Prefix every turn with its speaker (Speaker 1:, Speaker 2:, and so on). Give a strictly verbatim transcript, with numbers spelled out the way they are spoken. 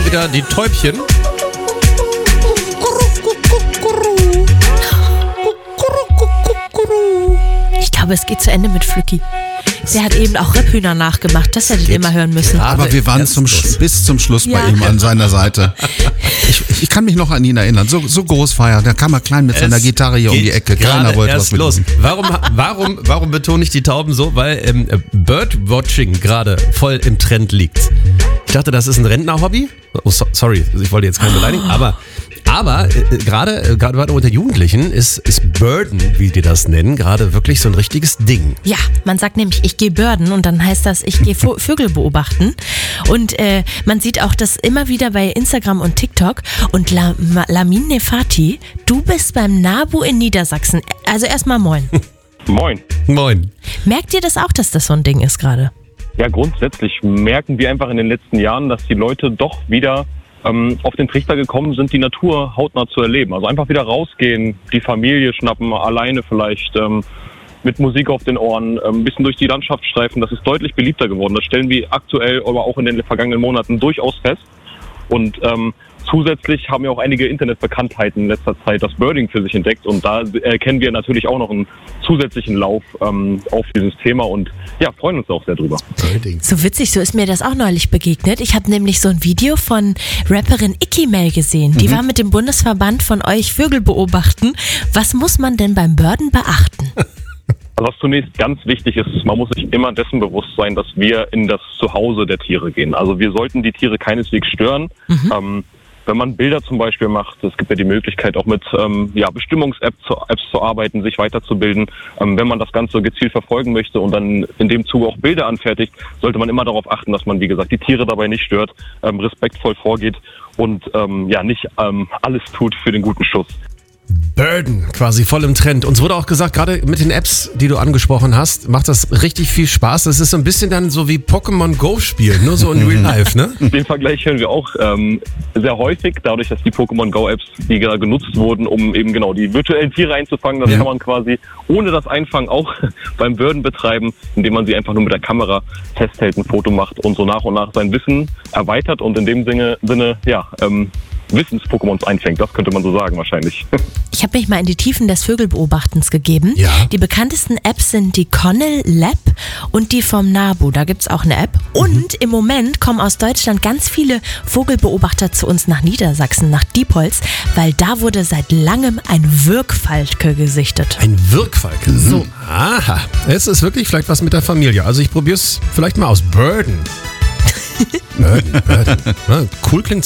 Speaker 1: wieder die Täubchen.
Speaker 2: Ich glaube, es geht zu Ende mit Flücki. Der hat eben auch Ripphühner nachgemacht. Das hättet ihr mal hören müssen.
Speaker 3: Aber wir waren zum Sch- bis zum Schluss
Speaker 2: Ja.
Speaker 3: bei ihm an seiner Seite. Ich, ich kann mich noch an ihn erinnern. So, so groß war er. Da kam er klein mit seiner Gitarre hier um die Ecke. Keiner wollte was mit
Speaker 1: los.
Speaker 3: ihm.
Speaker 1: Warum, warum, warum betone ich die Tauben so? Weil ähm, Birdwatching gerade voll im Trend liegt. Ich dachte, das ist ein Rentnerhobby. Oh, so, sorry, ich wollte jetzt keinen beleidigen, aber aber äh, gerade äh, gerade unter Jugendlichen ist, ist Birden, wie die das nennen, gerade wirklich so ein richtiges Ding.
Speaker 2: Ja, man sagt nämlich, ich gehe birden und dann heißt das, ich gehe Vo- Vögel beobachten. Und äh, man sieht auch das immer wieder bei Instagram und TikTok. Und La- Ma- Lamin Nefati, du bist beim NABU in Niedersachsen. Also erstmal moin.
Speaker 4: Moin.
Speaker 1: Moin.
Speaker 2: Merkt ihr das auch, dass das so ein Ding ist gerade?
Speaker 4: Ja, grundsätzlich merken wir einfach in den letzten Jahren, dass die Leute doch wieder ähm, auf den Trichter gekommen sind, die Natur hautnah zu erleben. Also einfach wieder rausgehen, die Familie schnappen, alleine vielleicht, ähm, mit Musik auf den Ohren, ähm, ein bisschen durch die Landschaft streifen. Das ist deutlich beliebter geworden. Das stellen wir aktuell, aber auch in den vergangenen Monaten durchaus fest. Und ähm, zusätzlich haben ja auch einige Internetbekanntheiten in letzter Zeit das Birding für sich entdeckt. Und da erkennen wir natürlich auch noch einen zusätzlichen Lauf ähm, auf dieses Thema und ja, freuen uns auch sehr drüber.
Speaker 2: So witzig, so ist mir das auch neulich begegnet. Ich habe nämlich so ein Video von Rapperin Icky Mel gesehen. Die
Speaker 4: Mhm.
Speaker 2: war mit dem Bundesverband von euch Vögel beobachten. Was muss man denn beim Birden beachten?
Speaker 4: Also was zunächst ganz wichtig ist, man muss sich immer dessen bewusst sein, dass wir in das Zuhause der Tiere gehen. Also wir sollten die Tiere keineswegs stören. Mhm. Ähm, wenn man Bilder zum Beispiel macht, es gibt ja die Möglichkeit auch mit ähm, ja, Bestimmungs-Apps zu, Apps zu arbeiten, sich weiterzubilden. Ähm, wenn man das Ganze gezielt verfolgen möchte und dann in dem Zuge auch Bilder anfertigt, sollte man immer darauf achten, dass man, wie gesagt, die Tiere dabei nicht stört, ähm, respektvoll vorgeht und ähm, ja nicht ähm, alles tut für den guten Schuss.
Speaker 1: Birden, quasi voll im Trend. Uns wurde auch gesagt, gerade mit den Apps, die du angesprochen hast, macht das richtig viel Spaß. Das ist so ein bisschen dann so wie Pokémon Go spielen, nur so in Real Life, ne?
Speaker 4: Den Vergleich hören wir auch ähm, sehr häufig, dadurch, dass die Pokémon Go Apps, die da genutzt wurden, um eben genau die virtuellen Tiere einzufangen, das
Speaker 1: Ja.
Speaker 4: kann man quasi ohne das Einfangen auch beim Birden betreiben, indem man sie einfach nur mit der Kamera festhält, ein Foto macht und so nach und nach sein Wissen erweitert und in dem Sinne, Sinne ja, ähm, Wissens-Pokémons einfängt, das könnte man so sagen wahrscheinlich.
Speaker 2: Ich habe mich mal in die Tiefen des Vögelbeobachtens gegeben.
Speaker 1: Ja.
Speaker 2: Die bekanntesten Apps sind die Connell Lab und die vom NABU. Da gibt's auch eine App.
Speaker 1: Mhm.
Speaker 2: Und im Moment kommen aus Deutschland ganz viele Vogelbeobachter zu uns nach Niedersachsen, nach Diepholz, weil da wurde seit langem ein Wirkfalke gesichtet.
Speaker 1: Ein Wirkfalke. So. Aha. Es ist wirklich vielleicht was mit der Familie. Also ich probiere es vielleicht mal aus. Birden. Birden, Birden. Ja, cool klingt's.